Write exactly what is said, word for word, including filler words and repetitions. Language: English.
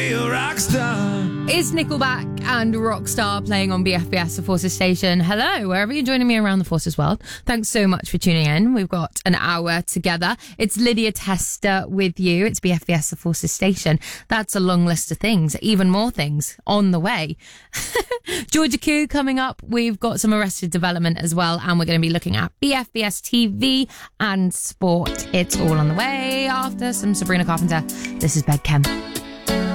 It's Nickelback and Rockstar playing on B F B S, the Forces Station. Hello, wherever you're joining me around the Forces world. Thanks so much for tuning in. We've got an hour together. It's Lydia Tester with you. It's B F B S, the Forces Station. That's a long list of things, even more things on the way. Georgia Koo coming up. We've got some Arrested Development as well, and we're going to be looking at B F B S T V and sport. It's all on the way after some Sabrina Carpenter. This is Bed Chem.